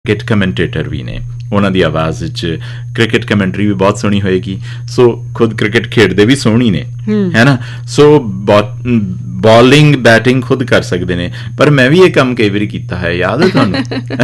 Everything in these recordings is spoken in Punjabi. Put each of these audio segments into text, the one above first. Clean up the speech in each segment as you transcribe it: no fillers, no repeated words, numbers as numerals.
ਕ੍ਰਿਕਟ ਕਮੈਂਟੇਟਰ ਵੀ ਨੇ, ਉਹਨਾਂ ਦੀ ਆਵਾਜ਼ ਵਿੱਚ ਕ੍ਰਿਕਟ ਕਮੈਂਟਰੀ ਵੀ ਬਹੁਤ ਸੋਹਣੀ ਹੋਏਗੀ। ਸੋ ਖੁਦ ਕ੍ਰਿਕਟ ਖੇਡਦੇ ਵੀ ਸੋਹਣੀ ਨੇ, ਹੈ ਨਾ। ਸੋ ਬੋਲਿੰਗ ਬੈਟਿੰਗ ਖੁਦ ਕਰ ਸਕਦੇ ਨੇ। ਪਰ ਮੈਂ ਵੀ ਇਹ ਕੰਮ ਕਈ ਵਾਰੀ ਕੀਤਾ ਹੈ, ਯਾਦ ਹੈ ਤੁਹਾਨੂੰ?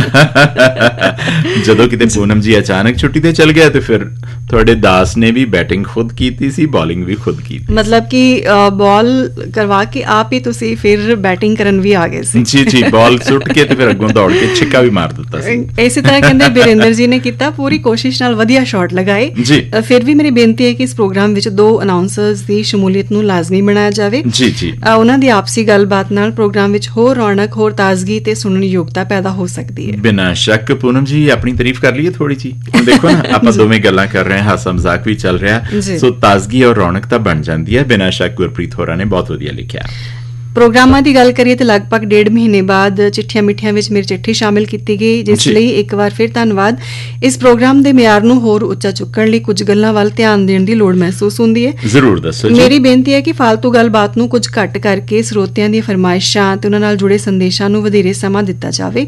ਜਦੋਂ ਕਿਤੇ ਪੂਨਮ ਜੀ ਅਚਾਨਕ ਛੁੱਟੀ ਤੇ ਚਲ ਗਿਆ ਤੇ ਫਿਰ ਤੁਹਾਡੇ ਦਾਸ ਨੇ ਵੀ ਬੈਟਿੰਗ ਖੁਦ ਕੀਤੀ ਸੀ, ਬੋਲਿੰਗ ਵੀ ਖੁਦ ਕੀਤੀ। ਮਤਲਬ ਕਿ ਬਾਲ ਕਰਵਾ ਕੇ ਆਪ ਹੀ ਤੁਸੀਂ ਫਿਰ ਬੈਟਿੰਗ ਕਰਨ ਵੀ ਆ ਗਏ ਸੀ। ਜੀ ਜੀ, ਬਾਲ ਸੁੱਟ ਕੇ ਤੇ ਫਿਰ ਅੱਗੋਂ ਦੌੜ ਕੇ ਛਿੱਕਾ ਵੀ ਮਾਰ ਦਿੱਤਾ ਸੀ। ਇਸੇ ਤਰ੍ਹਾਂ ਕਹਿੰਦੇ ਬਰਿੰਦਰ ਜੀ ਨੇ ਕੀਤਾ, ਪੂਰੀ ਕੋਸ਼ਿਸ਼ ਨਾਲ ਵਧੀਆ ਸ਼ਾਟ ਲਗਾਏ। ਫਿਰ ਵੀ ਮੇਰੀ ਬੇਨਤੀ ਹੈ ਕਿ ਇਸ ਪ੍ਰੋਗਰਾਮ ਵਿੱਚ 2 ਅਨਾਉਂਸਰਸ ਦੀ ਸ਼ਮੂਲੀਅਤ ਨੂੰ ਲਾਜ਼ਮੀ ਬਣਾਇਆ ਜਾਵੇ। ਜੀ ਜੀ, ਉਹਨਾਂ ਦੀ ਆਪਸੀ ਗੱਲਬਾਤ ਨਾਲ ਪ੍ਰੋਗਰਾਮ ਵਿੱਚ ਹੋਰ ਰੌਣਕ, ਹੋਰ ਤਾਜ਼ਗੀ ਤੇ ਸੁਣਨ ਯੋਗਤਾ ਪੈਦਾ ਹੋ ਸਕਦੀ ਹੈ। ਬਿਨਾਂ ਸ਼ੱਕ। ਪੂਨਮ ਜੀ, ਆਪਣੀ ਤਾਰੀਫ ਕਰ ਲਈਏ ਥੋੜੀ ਜੀ। ਹੁਣ ਦੇਖੋ ਨਾ, ਆਪਾਂ ਦੋਵੇਂ ਗੱਲਾਂ ਕਰ ਰਹੇ ਹਾਂ, ਹਾਸਾ ਮਜ਼ਾਕ ਵੀ ਚੱਲ ਰਿਹਾ, ਸੋ ਤਾਜ਼ਗੀ ਔਰ ਰੌਣਕ ਤਾਂ ਬਣ ਜਾਂਦੀ ਹੈ। ਬਿਨਾਂ ਸ਼ੱਕ ਗੁਰਪ੍ਰੀਤ ਹੋਰਾਂ ਨੇ ਬਹੁਤ ਵਧੀਆ ਲਿਖਿਆ। ਪ੍ਰੋਗਰਾਮਾਂ ਦੀ ਗੱਲ ਕਰੀਏ ਤਾਂ ਲਗਭਗ 1.5 ਮਹੀਨੇ ਬਾਅਦ ਚਿੱਠੀਆਂ ਮਿੱਠੀਆਂ ਵਿੱਚ ਮੇਰੀ ਚਿੱਠੀ ਸ਼ਾਮਿਲ ਕੀਤੀ ਗਈ, ਜਿਸ ਲਈ ਇੱਕ ਵਾਰ ਫਿਰ ਧੰਨਵਾਦ। ਇਸ ਪ੍ਰੋਗਰਾਮ ਦੇ ਮਿਆਰ ਨੂੰ ਹੋਰ ਉੱਚਾ ਚੁੱਕਣ ਲਈ ਕੁਝ ਗੱਲਾਂ ਵੱਲ ਧਿਆਨ ਦੇਣ ਦੀ ਲੋੜ ਮਹਿਸੂਸ ਹੁੰਦੀ ਹੈ। ਜ਼ਰੂਰ ਦੱਸੋ ਜੀ। ਮੇਰੀ ਬੇਨਤੀ ਹੈ ਕਿ ਫਾਲਤੂ ਗੱਲਬਾਤ ਨੂੰ ਕੁਝ ਘੱਟ ਕਰਕੇ ਸਰੋਤਿਆਂ ਦੀਆਂ ਫਰਮਾਇਸ਼ਾਂ ਤੇ ਉਹਨਾਂ ਨਾਲ ਜੁੜੇ ਸੰਦੇਸ਼ਾਂ ਨੂੰ ਵਧੇਰੇ ਸਮਾਂ ਦਿੱਤਾ ਜਾਵੇ।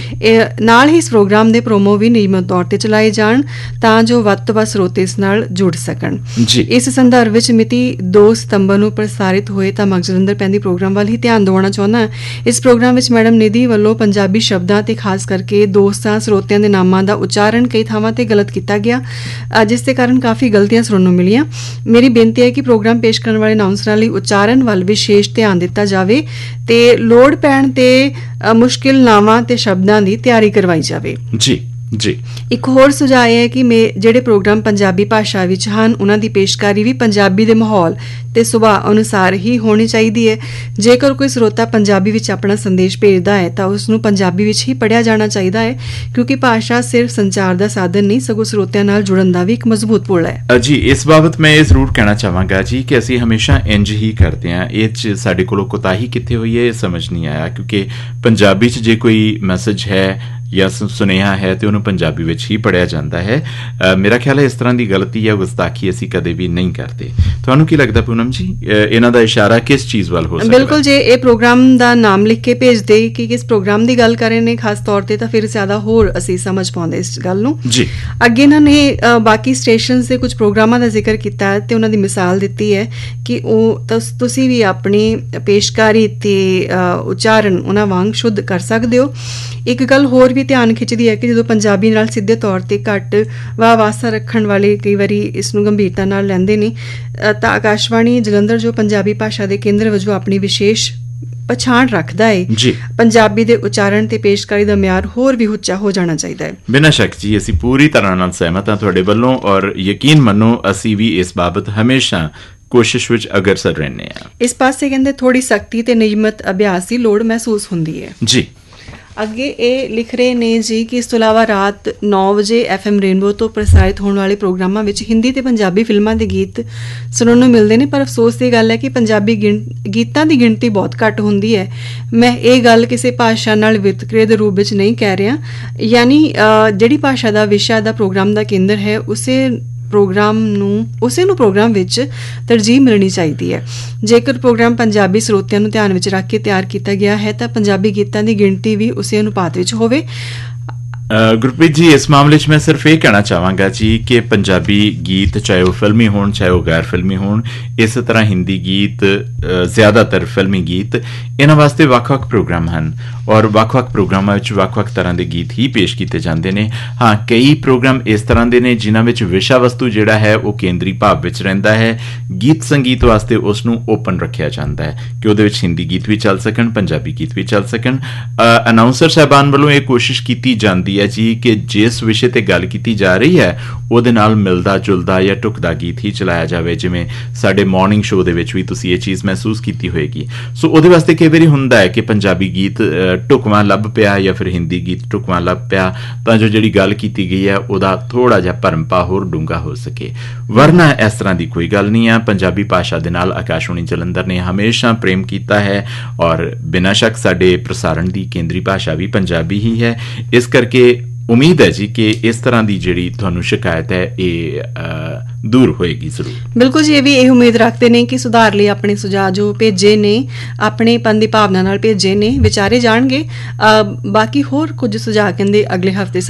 ਨਾਲ ਹੀ ਇਸ ਪ੍ਰੋਗਰਾਮ ਦੇ ਪ੍ਰੋਮੋ ਵੀ ਨਿਯਮਤ ਤੌਰ ਤੇ ਚਲਾਏ ਜਾਣ ਤਾਂ ਜੋ ਵੱਧ ਤੋਂ ਵੱਧ ਸਰੋਤੇ ਇਸ ਨਾਲ ਜੁੜ ਸਕਣ। ਇਸ ਸੰਦਰਭ ਵਿੱਚ ਮਿਤੀ 2 ਸਤੰਬਰ ਨੂੰ ਪ੍ਰਸਾਰਿਤ ਹੋਏ ਤਾਂ ਜਲੰਧਰ ਪੈਂਦੀ ਪ੍ਰੋਗਰਾਮ ਹੀ ਧਿਆਨ ਦਿਵਾਉਣਾ ਚਾਹੁੰਦਾ। ਇਸ ਪ੍ਰੋਗਰਾਮ ਵਿੱਚ ਮੈਡਮ ਨਿਧੀ ਵੱਲੋਂ ਪੰਜਾਬੀ ਸ਼ਬਦਾਂ ਤੇ ਖਾਸ ਕਰਕੇ ਦੋਸਤਾਂ ਸਰੋਤਿਆਂ ਦੇ ਨਾਮਾਂ ਦਾ ਉਚਾਰਨ ਕਈ ਥਾਵਾਂ ਤੇ ਗਲਤ ਕੀਤਾ ਗਿਆ, ਜਿਸ ਦੇ ਕਾਰਨ ਕਾਫੀ ਗਲਤੀਆਂ ਸੁਣਨ ਨੂੰ ਮਿਲੀਆਂ। ਮੇਰੀ ਬੇਨਤੀ ਹੈ ਕਿ ਪ੍ਰੋਗਰਾਮ ਪੇਸ਼ ਕਰਨ ਵਾਲੇ ਅਨਾਉਂਸਰਾਂ ਲਈ ਉਚਾਰਨ ਵੱਲ ਵਿਸ਼ੇਸ਼ ਧਿਆਨ ਦਿੱਤਾ ਜਾਵੇ ਤੇ ਲੋੜ ਪੈਣ ਤੇ ਮੁਸ਼ਕਿਲ ਨਾਵਾਂ ਤੇ ਸ਼ਬਦਾਂ ਦੀ ਤਿਆਰੀ ਕਰਵਾਈ ਜਾਵੇ। ਜੀ ਜੀ। ਇੱਕ ਹੋਰ ਸੁਝਾਅ ਹੈ ਕਿ ਜਿਹੜੇ ਪ੍ਰੋਗਰਾਮ ਪੰਜਾਬੀ ਭਾਸ਼ਾ ਵਿੱਚ ਹਨ, ਉਹਨਾਂ ਦੀ ਪੇਸ਼ਕਾਰੀ ਵੀ ਪੰਜਾਬੀ ਦੇ ਮਾਹੌਲ ਤੇ ਸੁਭਾਅ ਅਨੁਸਾਰ ਹੀ ਹੋਣੀ ਚਾਹੀਦੀ ਹੈ। ਜੇਕਰ ਕੋਈ ਸਰੋਤਾ ਪੰਜਾਬੀ ਵਿੱਚ ਆਪਣਾ ਸੰਦੇਸ਼ ਭੇਜਦਾ ਹੈ ਤਾਂ ਉਸ ਨੂੰ ਪੰਜਾਬੀ ਵਿੱਚ ਹੀ ਪੜ੍ਹਿਆ ਜਾਣਾ ਚਾਹੀਦਾ ਹੈ, ਕਿਉਂਕਿ ਭਾਸ਼ਾ ਸਿਰਫ ਸੰਚਾਰ ਦਾ ਸਾਧਨ ਨਹੀਂ, ਸਗੋਂ ਸਰੋਤਿਆਂ ਨਾਲ ਜੁੜਨ ਦਾ ਵੀ ਇੱਕ ਮਜ਼ਬੂਤ ਪੁਲ ਹੈ। ਜੀ, ਇਸ ਬਾਬਤ ਮੈਂ ਇਹ ਜ਼ਰੂਰ ਕਹਿਣਾ ਚਾਹਾਂਗਾ ਜੀ ਕਿ ਅਸੀਂ ਹਮੇਸ਼ਾ ਇੰਜ ਹੀ ਕਰਦੇ ਹਾਂ। ਇਹ 'ਚ ਸਾਡੇ ਕੋਲੋਂ ਕੋਤਾਹੀ ਕਿੱਥੇ ਹੋਈ ਹੈ, ਇਹ ਸਮਝ ਨਹੀਂ ਆਇਆ, ਕਿਉਂਕਿ ਪੰਜਾਬੀ 'ਚ ਜੇ ਕੋਈ ਮੈਸੇਜ ਹੈ ਜਾਂ ਸੁਨੇਹਾ ਹੈ ਤੇ ਉਹਨੂੰ ਪੰਜਾਬੀ ਵਿੱਚ ਹੀ ਪੜ੍ਹਿਆ ਜਾਂਦਾ ਹੈ। ਮੇਰਾ ਖਿਆਲ ਹੈ ਇਸ ਤਰ੍ਹਾਂ ਦੀ ਗਲਤੀ ਜਾਂ ਗੁਸਤਾਖੀ ਅਸੀਂ ਕਦੇ ਵੀ ਨਹੀਂ ਕਰਦੇ। ਤੁਹਾਨੂੰ ਕੀ ਲੱਗਦਾ ਪੂਨਮ ਜੀ, ਇਹਨਾਂ ਦਾ ਇਸ਼ਾਰਾ ਕਿਸ ਚੀਜ਼ ਵੱਲ ਹੋ ਸਕਦਾ? ਬਿਲਕੁਲ, ਜੇ ਇਹ ਪ੍ਰੋਗਰਾਮ ਦਾ ਨਾਮ ਲਿਖ ਕੇ ਭੇਜਦੇ ਕਿ ਕਿਸ ਪ੍ਰੋਗਰਾਮ ਦੀ ਗੱਲ ਕਰ ਰਹੇ ਨੇ ਖਾਸ ਤੌਰ ਤੇ, ਤਾਂ ਫਿਰ ਜ਼ਿਆਦਾ ਹੋਰ ਅਸੀਂ ਸਮਝ ਪਾਉਂਦੇ ਇਸ ਗੱਲ ਨੂੰ। ਜੀ, ਅੱਗੇ ਇਹਨਾਂ ਨੇ ਬਾਕੀ ਸਟੇਸ਼ਨਸ ਦੇ ਕੁਝ ਪ੍ਰੋਗਰਾਮਾਂ ਦਾ ਜ਼ਿਕਰ ਕੀਤਾ ਤੇ ਉਹਨਾਂ ਦੀ ਮਿਸਾਲ ਦਿੱਤੀ ਹੈ ਕਿ ਉਹ ਤੁਸੀਂ ਵੀ ਆਪਣੀ ਪੇਸ਼ਕਾਰੀ ਤੇ ਉਚਾਰਨ ਉਹਨਾਂ ਵਾਂਗ ਸ਼ੁੱਧ ਕਰ ਸਕਦੇ ਹੋ। ਇੱਕ ਗੱਲ ਹੋਰ ਵੀ ਧਿਆਨ ਖਿੱਚਦੀ ਹੈ ਕਿ ਜਦੋਂ ਪੰਜਾਬੀ ਨਾਲ ਸਿੱਧੇ ਤੌਰ ਤੇ ਘੱਟ ਵਾਸਤਾ ਰੱਖਣ ਵਾਲੇ ਕਈ ਵਾਰੀ ਇਸ ਨੂੰ ਗੰਭੀਰਤਾ ਨਾਲ ਲੈਂਦੇ ਨੇ, ਤਾਂ ਆਕਾਸ਼ਵਾਣੀ ਜਲੰਧਰ ਜੋ ਪੰਜਾਬੀ ਭਾਸ਼ਾ ਦੇ ਕੇਂਦਰ ਵਜੋਂ ਆਪਣੀ ਵਿਸ਼ੇਸ਼ ਪਛਾਣ ਰੱਖਦਾ ਹੈ, ਪੰਜਾਬੀ ਦੇ ਉਚਾਰਨ ਤੇ ਪੇਸ਼ਕਾਰੀ ਦਾ ਮਿਆਰ ਹੋਰ ਵੀ ਉੱਚਾ ਹੋ ਜਾਣਾ ਚਾਹੀਦਾ ਹੈ। ਬਿਨਾਂ ਸ਼ੱਕ ਜੀ, ਅਸੀਂ ਪੂਰੀ ਤਰ੍ਹਾਂ ਨਾਲ ਸਹਿਮਤ ਹਾਂ ਤੁਹਾਡੇ ਵੱਲੋਂ, ਔਰ ਯਕੀਨ ਮੰਨੋ ਅਸੀਂ ਵੀ ਇਸ ਬਾਬਤ ਹਮੇਸ਼ਾ ਕੋਸ਼ਿਸ਼ ਵਿੱਚ ਅਗਰਸਰ ਰਹਿੰਦੇ ਹਾਂ। ਇਸ ਪਾਸੇ ਕਹਿੰਦੇ ਥੋੜੀ ਸਖਤੀ ਤੇ ਨਿਯਮਤ ਅਭਿਆਸ ਦੀ ਲੋੜ ਮਹਿਸੂਸ ਹੁੰਦੀ ਹੈ। ਜੀ, ਅੱਗੇ ਇਹ ਲਿਖ ਰਹੇ ਨੇ ਜੀ ਕਿ ਇਸ ਤੋਂ ਇਲਾਵਾ ਰਾਤ 9 ਵਜੇ FM ਰੇਨਬੋ ਤੋਂ ਪ੍ਰਸਾਰਿਤ ਹੋਣ ਵਾਲੇ ਪ੍ਰੋਗਰਾਮਾਂ ਵਿੱਚ ਹਿੰਦੀ ਤੇ ਪੰਜਾਬੀ ਫਿਲਮਾਂ ਦੇ ਗੀਤ ਸੁਣਨ ਨੂੰ ਮਿਲਦੇ ਨੇ, ਪਰ ਅਫਸੋਸ ਦੀ ਗੱਲ ਹੈ ਕਿ ਪੰਜਾਬੀ ਗੀਤਾਂ ਦੀ ਗਿਣਤੀ ਬਹੁਤ ਘੱਟ ਹੁੰਦੀ ਹੈ। ਮੈਂ ਇਹ ਗੱਲ ਕਿਸੇ ਭਾਸ਼ਾ ਨਾਲ ਵਿਤਕਰੇ ਦੇ ਰੂਪ ਵਿੱਚ ਨਹੀਂ ਕਹਿ ਰਿਹਾ, ਯਾਨੀ ਜਿਹੜੀ ਭਾਸ਼ਾ ਦਾ ਵਿਸ਼ਾ ਦਾ ਪ੍ਰੋਗਰਾਮ ਦਾ ਕੇਂਦਰ ਹੈ ਉਸੇ ਨੂੰ ਪ੍ਰੋਗਰਾਮ ਵਿੱਚ ਤਰਜੀਹ ਮਿਲਣੀ ਚਾਹੀਦੀ ਹੈ। ਜੇਕਰ ਪ੍ਰੋਗਰਾਮ ਪੰਜਾਬੀ ਸਰੋਤਿਆਂ ਨੂੰ ਧਿਆਨ ਵਿੱਚ ਰੱਖ ਕੇ ਤਿਆਰ ਕੀਤਾ ਗਿਆ ਹੈ ਤਾਂ ਪੰਜਾਬੀ ਗੀਤਾਂ ਦੀ ਗਿਣਤੀ ਵੀ ਉਸੇ ਅਨੁਪਾਤ ਵਿੱਚ ਹੋਵੇ। ਗੁਰਪ੍ਰੀਤ ਜੀ, ਇਸ ਮਾਮਲੇ 'ਚ ਮੈਂ ਸਿਰਫ ਇਹ ਕਹਿਣਾ ਚਾਹਾਂਗਾ ਜੀ ਕਿ ਪੰਜਾਬੀ ਗੀਤ ਚਾਹੇ ਉਹ ਫਿਲਮੀ ਹੋਣ ਚਾਹੇ ਉਹ ਗੈਰ ਫਿਲਮੀ ਹੋਣ, ਇਸੇ ਤਰ੍ਹਾਂ ਹਿੰਦੀ ਗੀਤ, ਜ਼ਿਆਦਾਤਰ ਫਿਲਮੀ ਗੀਤ, ਇਹਨਾਂ ਵਾਸਤੇ ਵੱਖ-ਵੱਖ ਪ੍ਰੋਗਰਾਮ ਹਨ ਔਰ ਵੱਖ-ਵੱਖ ਪ੍ਰੋਗਰਾਮਾਂ ਵਿੱਚ ਵੱਖ-ਵੱਖ ਤਰ੍ਹਾਂ ਦੇ ਗੀਤ ਹੀ ਪੇਸ਼ ਕੀਤੇ ਜਾਂਦੇ ਨੇ। ਹਾਂ, ਕਈ ਪ੍ਰੋਗਰਾਮ ਇਸ ਤਰ੍ਹਾਂ ਦੇ ਨੇ ਜਿਨ੍ਹਾਂ ਵਿੱਚ ਵਿਸ਼ਾ ਵਸਤੂ ਜਿਹੜਾ ਹੈ ਉਹ ਕੇਂਦਰੀ ਭਾਵ ਵਿੱਚ ਰਹਿੰਦਾ ਹੈ। ਗੀਤ ਸੰਗੀਤ ਵਾਸਤੇ ਉਸ ਨੂੰ ਓਪਨ ਰੱਖਿਆ ਜਾਂਦਾ ਹੈ ਕਿ ਉਹਦੇ ਵਿੱਚ ਹਿੰਦੀ ਗੀਤ ਵੀ ਚੱਲ ਸਕਣ, ਪੰਜਾਬੀ ਗੀਤ ਵੀ ਚੱਲ ਸਕਣ। ਅਨਾਉਂਸਰ ਸਾਹਿਬਾਨ ਵੱਲੋਂ ਇਹ ਕੋਸ਼ਿਸ਼ ਕੀਤੀ ਜਾਂਦੀ ਹੈ ਜੀ ਕਿ ਜਿਸ ਵਿਸ਼ੇ ਤੇ ਗੱਲ ਕੀਤੀ ਜਾ ਰਹੀ ਹੈ ਉਹਦੇ ਨਾਲ ਮਿਲਦਾ ਜੁਲਦਾ ਜਾਂ ਢੁਕਦਾ ਗੀਤ ਹੀ ਚਲਾਇਆ ਜਾਵੇ। ਜਿਵੇਂ ਸਾਡੇ ਮਾਰਨਿੰਗ ਸ਼ੋਅ ਦੇ ਵਿੱਚ ਵੀ ਤੁਸੀਂ ਇਹ ਚੀਜ਼ ਮਹਿਸੂਸ ਕੀਤੀ ਹੋਏਗੀ। ਸੋ ਉਹਦੇ ਵਾਸਤੇ ਕਈ ਵਾਰੀ ਹੁੰਦਾ ਹੈ ਕਿ ਪੰਜਾਬੀ ਗੀਤ ਢੁਕਵਾਂ ਲੱਭ ਪਿਆ ਜਾਂ ਫਿਰ ਹਿੰਦੀ ਗੀਤ ਢੁਕਵਾਂ ਲੱਭ ਪਿਆ, ਤਾਂ ਜੋ ਜਿਹੜੀ ਗੱਲ ਕੀਤੀ ਗਈ ਹੈ ਉਹਦਾ ਥੋੜਾ ਜਿਹਾ ਭਰਮਪਾ ਹੋਰ ਡੂੰਘਾ ਹੋ ਸਕੇ। ਵਰਨਾ ਇਸ ਤਰ੍ਹਾਂ ਦੀ ਕੋਈ ਗੱਲ ਨਹੀਂ ਆ। ਪੰਜਾਬੀ ਭਾਸ਼ਾ ਦੇ ਨਾਲ ਆਕਾਸ਼ਵਾਣੀ ਜਲੰਧਰ ਨੇ ਹਮੇਸ਼ਾ ਪ੍ਰੇਮ ਕੀਤਾ ਹੈ ਔਰ ਬਿਨਾਂ ਸ਼ੱਕ ਸਾਡੇ ਪ੍ਰਸਾਰਣ ਦੀ ਕੇਂਦਰੀ ਭਾਸ਼ਾ ਵੀ ਪੰਜਾਬੀ ਹੀ ਹੈ। ਇਸ ਕਰਕੇ ਉਮੀਦ ਹੈ ਜੀ ਕਿ ਇਸ ਤਰ੍ਹਾਂ ਦੀ ਜਿਹੜੀ ਤੁਹਾਨੂੰ ਸ਼ਿਕਾਇਤ ਹੈ ਇਹ ਦੂਰ ਹੋਏਗੀ ਜ਼ਰੂਰ। ਬਿਲਕੁਲ ਜੀ, ਇਹ ਵੀ ਇਹ ਉਮੀਦ ਰੱਖਦੇ ਨੇ ਕਿ ਸੁਧਾਰ ਲਈ ਆਪਣੇ ਸੁਝਾਅ ਜੋ ਭੇਜੇ ਨੇ ਆਪਣੇ ਪਨ ਦੀ ਭਾਵਨਾ ਨਾਲ ਭੇਜੇ ਨੇ ਵਿਚਾਰੇ ਜਾਣਗੇ। ਬਾਕੀ ਹੋਰ ਕੁਝ ਸੁਝਾਅ ਕਹਿੰਦੇ ਅਗਲੇ ਹਫ਼ਤੇ